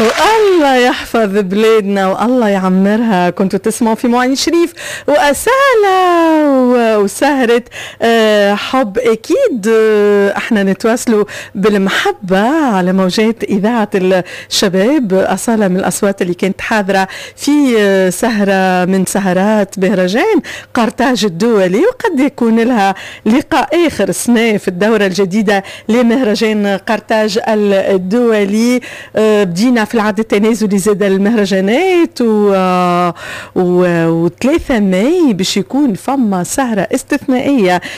والله يحفظ بلادنا والله يعمرها. كنتوا تسمعوا في معين شريف وأسالة وسهرة حب. أكيد احنا نتواصلوا بالمحبة على موجات إذاعة الشباب. أصالة من الأصوات اللي كانت حاضرة في سهرة من سهرات بهرجان قرطاج الدولي، وقد يكون لها لقاء آخر السنة في الدورة الجديدة لمهرجان قرطاج الدولي. بدينا في العدد التنازلي زاد المهرجانات و3 ماي باش يكون فما سهرة استثنائية